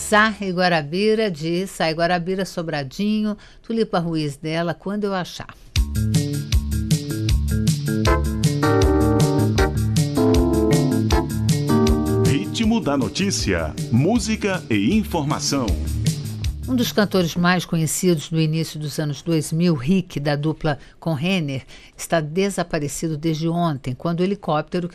Sá e Guarabira de Sá e Guarabira, Sobradinho, Tulipa Ruiz dela, Quando Eu Achar. Ritmo da notícia, música e informação. Um dos cantores mais conhecidos do início dos anos 2000, Rick, da dupla com Renner, está desaparecido desde ontem, quando o helicóptero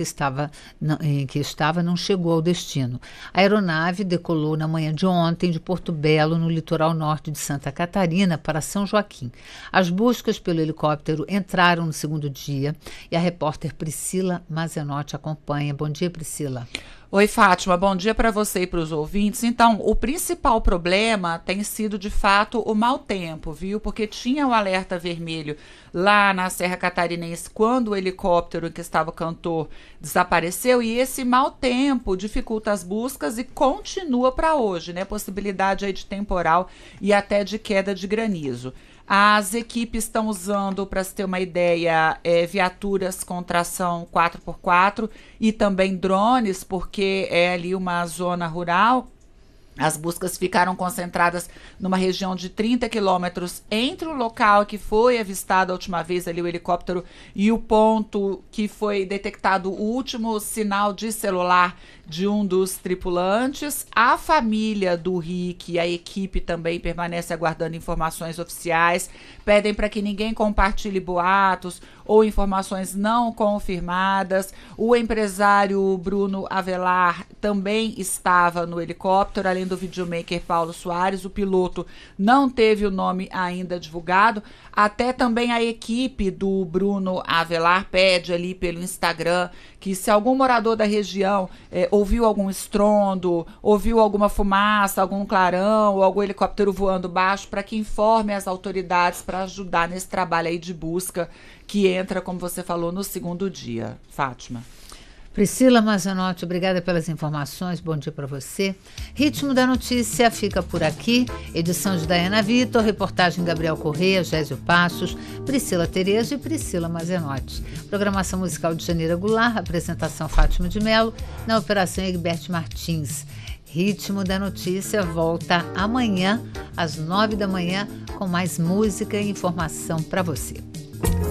em que estava não chegou ao destino. A aeronave decolou na manhã de ontem de Porto Belo, no litoral norte de Santa Catarina, para São Joaquim. As buscas pelo helicóptero entraram no segundo dia e a repórter Priscila Mazenotti acompanha. Bom dia, Priscila. Oi, Fátima, bom dia para você e para os ouvintes. Então, o principal problema tem sido, de fato, o mau tempo, viu? Porque tinha o alerta vermelho lá na Serra Catarinense quando o helicóptero em que estava o cantor desapareceu, e esse mau tempo dificulta as buscas e continua para hoje, né? Possibilidade aí de temporal e até de queda de granizo. As equipes estão usando, para se ter uma ideia, viaturas com tração 4x4 e também drones, porque é ali uma zona rural. As buscas ficaram concentradas numa região de 30 quilômetros entre o local que foi avistado a última vez ali o helicóptero e o ponto que foi detectado o último sinal de celular de um dos tripulantes. A família do Rick e a equipe também permanece aguardando informações oficiais, pedem para que ninguém compartilhe boatos ou informações não confirmadas. O empresário Bruno Avelar também estava no helicóptero, além do videomaker Paulo Soares. O piloto não teve o nome ainda divulgado. Até também a equipe do Bruno Avelar pede ali pelo Instagram que, se algum morador da região ouviu algum estrondo, ouviu alguma fumaça, algum clarão ou algum helicóptero voando baixo, para que informe as autoridades para ajudar nesse trabalho aí de busca que entra, como você falou, no segundo dia. Fátima. Priscila Mazenotti, obrigada pelas informações, bom dia para você. Ritmo da Notícia fica por aqui, edição de Daiana Vitor, reportagem Gabriel Correia, Gésio Passos, Priscila Terezo e Priscila Mazenotti. Programação musical de Janeira Goulart, apresentação Fátima de Mello, na operação Egberto Martins. Ritmo da Notícia volta amanhã, às 9 da manhã, com mais música e informação para você.